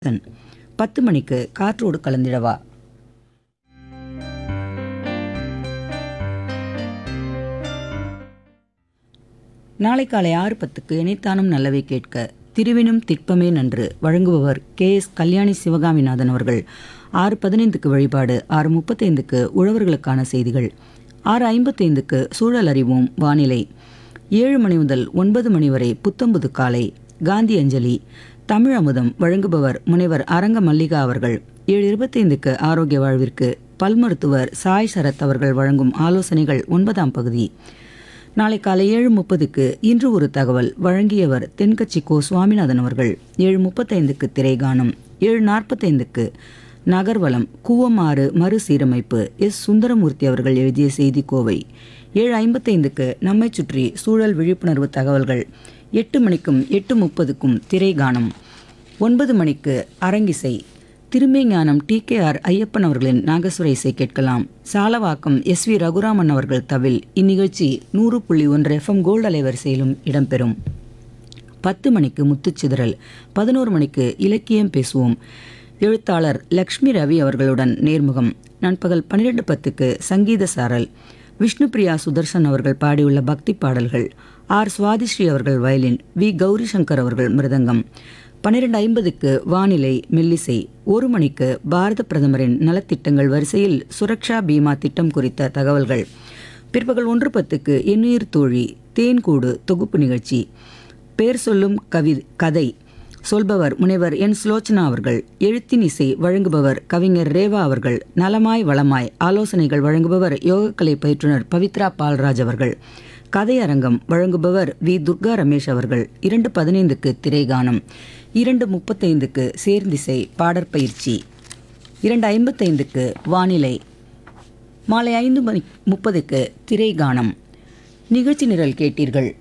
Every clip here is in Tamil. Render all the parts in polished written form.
10 மணிக்கு காற்றோடு கலந்திடவா. நாளை காலை 6:10க்கு இணைத்தானும் நல்லவை கேட்க திருவினும் திட்பமே நன்று வழங்குபவர் KS கல்யாணி சிவகாமிநாதன் அவர்கள். 6:15க்கு வழிபாடு, 6:35க்கு உழவர்களுக்கான செய்திகள், 6:55க்கு சூழல் அறிவோம் வானிலை, 7 மணி முதல் 9 மணி வரை புத்தம்புது காலை காந்தி அஞ்சலி தமிழ் அமுதம் வழங்குபவர் முனைவர் அரங்க மல்லிகா அவர்கள். 7:25க்கு ஆரோக்கிய வாழ்விற்கு பல் மருத்துவர் சாய் சரத் அவர்கள் வழங்கும் ஆலோசனைகள் 9ஆம் பகுதி. நாளை காலை 7:30க்கு இன்று ஒரு தகவல் வழங்கியவர் தென்கட்சி கோ சுவாமிநாதன் அவர்கள். 7:35க்கு திரைகானம், 7:45க்கு நகர்வலம் கூவமாறு மறுசீரமைப்பு சுந்தரமூர்த்தி அவர்கள் எழுதிய செய்தி கோவை. 7:55க்கு நம்மை சுற்றி சூழல் விழிப்புணர்வு தகவல்கள். 8 மணிக்கும் 8:30க்கும் திரைகானம். 9 மணிக்கு அரங்கிசை திருமேஞானம் TKR ஐயப்பன் அவர்களின் நாகசுர இசை கேட்கலாம். சாலவாக்கம் SV ரகுராமன் அவர்கள் தவில். இந்நிகழ்ச்சி 100.1 FM கோல்டு அலைவரிசையிலும் இடம்பெறும். 10 மணிக்கு முத்துச்சிதறல், 11 மணிக்கு இலக்கியம் பேசுவோம், எழுத்தாளர் லக்ஷ்மி ரவி அவர்களுடன் நேர்முகம். நண்பகல் 12:10க்கு சங்கீத சாரல், விஷ்ணுபிரியா சுதர்சன் அவர்கள் பாடியுள்ள பக்தி பாடல்கள், சுவாதிஸ்ரீ அவர்கள் வயலின், கௌரி சங்கர் அவர்கள் மிருதங்கம். 12:50க்கு வானிலை மெல்லிசை. 1 மணிக்கு பாரத பிரதமரின் நலத்திட்டங்கள் வரிசையில் சுரக்ஷா பீமா திட்டம் குறித்த தகவல்கள். பிற்பகல் 1:10க்கு எண்ணுயிர் தோழி தேன்கூடு தொகுப்பு நிகழ்ச்சி. பேர் சொல்லும் கதை சொல்பவர் முனைவர் N. சுலோச்சனா அவர்கள். எழுத்தின் இசை வழங்குபவர் கவிஞர் ரேவா அவர்கள். நலமாய் வளமாய் ஆலோசனைகள் வழங்குபவர் யோகக்கலை பயிற்றுனர் பவித்ரா பால்ராஜ் அவர்கள். கதையரங்கம் வழங்குபவர் துர்கா ரமேஷ் அவர்கள். 2:15க்கு திரைகானம், 2:35க்கு சேர்ந்திசை பாடற்பயிற்சி, 2:55க்கு வானிலை, மாலை 5:30க்கு திரைகானம். நிகழ்ச்சி நிரல் கேட்டீர்கள்.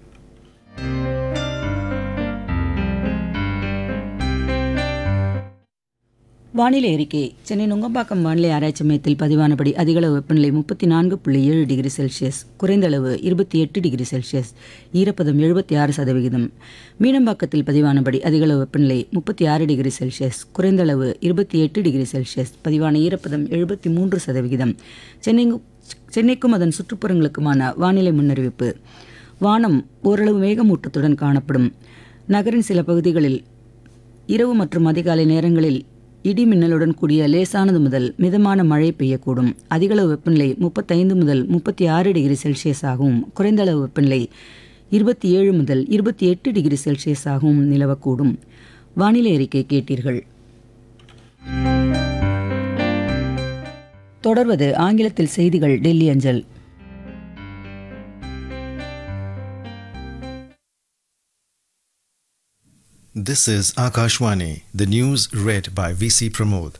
வானிலை அறிக்கை. சென்னை நுங்கம்பாக்கம் வானிலை ஆராய்ச்சி மையத்தில் பதிவானபடி அதிகளவு வெப்பநிலை 34.7 டிகிரி செல்சியஸ், குறைந்த அளவு 28 டிகிரி செல்சியஸ், ஈரப்பதம் 76%. மீனம்பாக்கத்தில் பதிவானபடி அதிகளவு வெப்பநிலை 36 டிகிரி செல்சியஸ், குறைந்த அளவு 28 டிகிரி செல்சியஸ், பதிவான ஈரப்பதம் 73%. சென்னைக்கும் அதன் சுற்றுப்புறங்களுக்குமான வானிலை முன்னறிவிப்பு. வானம் ஓரளவு மேகமூட்டத்துடன் காணப்படும். நகரின் சில பகுதிகளில் இரவு மற்றும் அதிகாலை நேரங்களில் இடி மின்னலுடன் கூடிய லேசானது முதல் மிதமான மழை பெய்யக்கூடும். அதிகளவு வெப்பநிலை 35 முதல் 36 டிகிரி செல்சியஸ் ஆகவும், குறைந்த அளவு வெப்பநிலை 27 முதல் 28 டிகிரி செல்சியஸ் ஆகவும் நிலவக்கூடும். வானிலை அறிக்கை கேட்டீர்கள். தொடர்வது ஆங்கிலத்தில் செய்திகள் டெல்லி அஞ்சல். This is Akashwani, the news read by VC Pramod.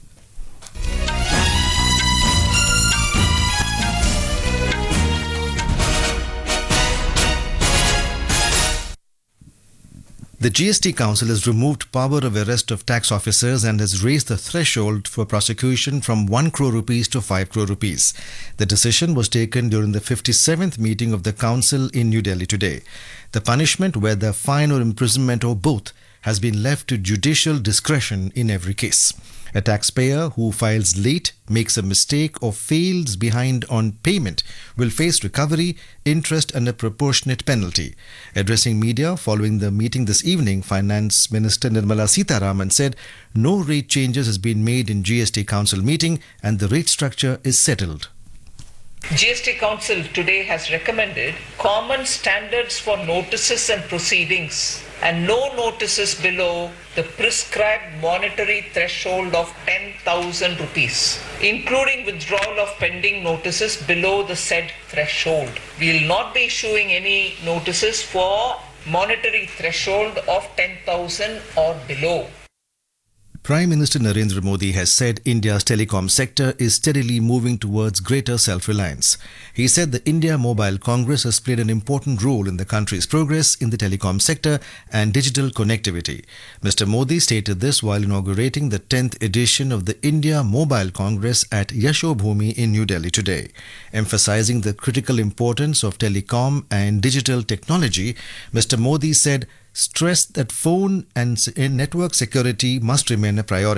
The GST Council has removed power of arrest of tax officers and has raised the threshold for prosecution from 1 crore rupees to 5 crore rupees. The decision was taken during the 57th meeting of the Council in New Delhi today. The punishment, whether fine or imprisonment or both, has been left to judicial discretion in every case. A taxpayer who files late, makes a mistake or fails behind on payment will face recovery, interest and a proportionate penalty. Addressing media following the meeting this evening, Finance Minister Nirmala Sitharaman said no rate changes has been made in GST Council meeting and the rate structure is settled. GST Council today has recommended common standards for notices and proceedings and no notices below the prescribed monetary threshold of 10,000 rupees, including withdrawal of pending notices below the said threshold. We will not be issuing any notices for monetary threshold of 10,000 or below. Prime Minister Narendra Modi has said India's telecom sector is steadily moving towards greater self-reliance. He said the India Mobile Congress has played an important role in the country's progress in the telecom sector and digital connectivity. Mr. Modi stated this while inaugurating the 10th edition of the India Mobile Congress at Yashobhoomi in New Delhi today. Emphasizing the critical importance of telecom and digital technology, Mr. Modi said stressed that phone and network security must remain a priority.